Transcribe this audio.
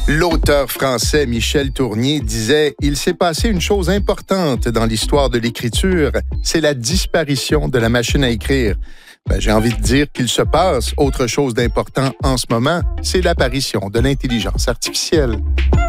L'auteur français Michel Tournier disait « Il s'est passé une chose importante dans l'histoire de l'écriture, c'est la disparition de la machine à écrire. » J'ai envie de dire qu'il se passe autre chose d'important en ce moment, c'est l'apparition de l'intelligence artificielle.